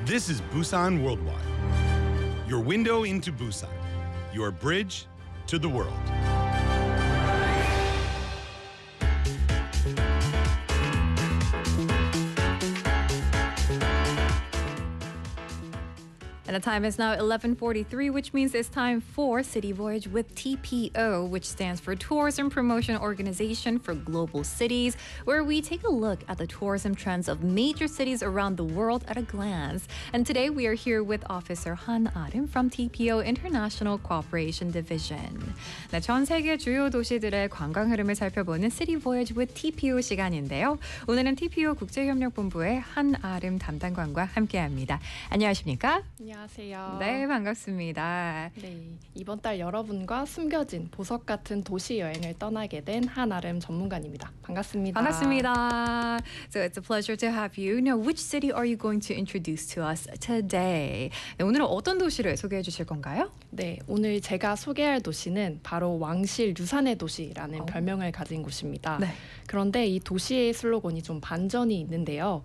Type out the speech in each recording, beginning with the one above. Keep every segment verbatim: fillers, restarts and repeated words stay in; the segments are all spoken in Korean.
This is Busan Worldwide, your window into Busan, your bridge to the world. And the time is now eleven forty-three, which means it's time for City Voyage with T P O, which stands for Tourism Promotion Organization for Global Cities, where we take a look at the tourism trends of major cities around the world at a glance. And today we are here with Officer Han Arim from T P O International Cooperation Division. 네, 전 세계 주요 도시들의 관광 흐름을 살펴보는 City Voyage with T P O 시간인데요. 오늘은 T P O 국제협력본부의 한 아름 담당관과 함께합니다. 안녕하십니까? 안녕하세요. 네, 반갑습니다. 네, 이번 달 여러분과 숨겨진 보석 같은 도시 여행을 떠나게 된 한아름 전문가입니다. 반갑습니다. 반갑습니다. So it's a pleasure to have you. Now, which city are you going to introduce to us today? 네, 오늘은 어떤 도시를 소개해 주실 건가요? 네, 오늘 제가 소개할 도시는 바로 왕실 유산의 도시라는 오. 별명을 가진 곳입니다. 네. 그런데 이 도시의 슬로건이 좀 반전이 있는데요.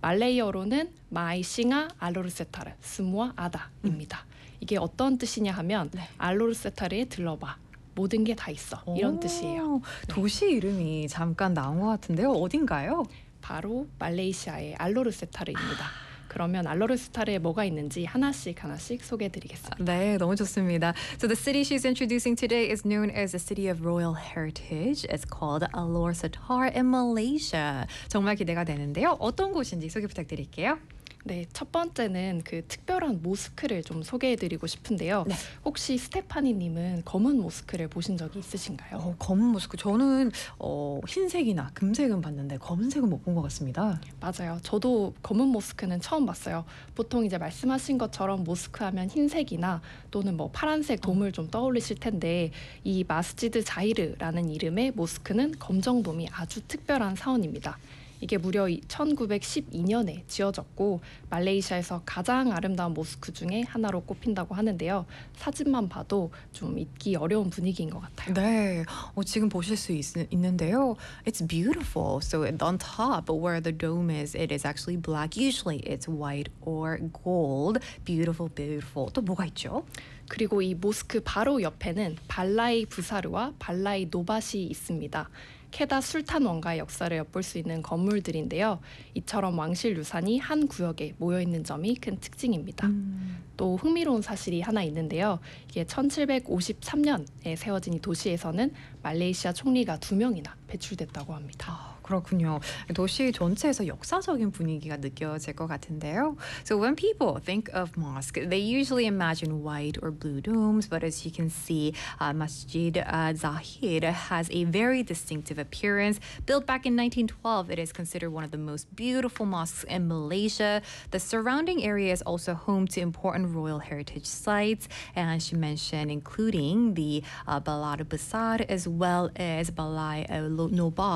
말레이어로는 마이싱아 알로르세타르 스무아 아다입니다. 이게 어떤 뜻이냐 하면 네. 알로르세타르에 들러봐. 모든 게 다 있어. 이런 오, 뜻이에요. 도시 이름이 잠깐 나온 것 같은데요. 어딘가요? 바로 말레이시아의 알로르세타르입니다. 그러면 알로르세타르에 뭐가 있는지 하나씩 하나씩 소개해드리겠습니다. 네, 너무 좋습니다. So the city she's introducing today is known as the City of Royal Heritage. It's called Alor Setar in Malaysia. 정말 기대가 되는데요. 어떤 곳인지 소개 부탁드릴게요. 네, 첫 번째는 그 특별한 모스크를 좀 소개해드리고 싶은데요. 네. 혹시 스테파니님은 검은 모스크를 보신 적이 있으신가요? 어, 검은 모스크. 저는 어, 흰색이나 금색은 봤는데 검은색은 못 본 것 같습니다. 맞아요. 저도 검은 모스크는 처음 봤어요. 보통 이제 말씀하신 것처럼 모스크 하면 흰색이나 또는 뭐 파란색 돔을 좀 떠올리실 텐데 이 마스지드 자이르라는 이름의 모스크는 검정돔이 아주 특별한 사원입니다. 이게 무려 천구백십이 년에 지어졌고 말레이시아에서 가장 아름다운 모스크 중에 하나로 꼽힌다고 하는데요. 사진만 봐도 좀 잊기 어려운 분위기인 것 같아요. 네, 어, 지금 보실 수 있, 있는데요. It's beautiful. So on top, where the dome is, it is actually black. Usually it's white or gold. Beautiful, beautiful. 또 뭐가 있죠? 그리고 이 모스크 바로 옆에는 발라이 부사르와 발라이 노밭이 있습니다. 케다 술탄 왕가의 역사를 엿볼 수 있는 건물들인데요. 이처럼 왕실 유산이 한 구역에 모여있는 점이 큰 특징입니다. 음. 또 흥미로운 사실이 하나 있는데요. 이게 천칠백오십삼 년에 세워진 이 도시에서는 말레이시아 총리가 두 명이나 배출됐다고 합니다. 아, 그렇군요. 도시 전체에서 역사적인 분위기가 느껴질 것 같은데요. So when people think of mosque, they usually imagine white or blue domes, but as you can see, uh, Masjid uh, Zahid has a very distinctive appearance. Built back in nineteen twelve, it is considered one of the most beautiful mosques in Malaysia. The surrounding area is also home to important royal heritage sites, and she mentioned including the uh, Balai Besar as well as Balai uh, Nobat.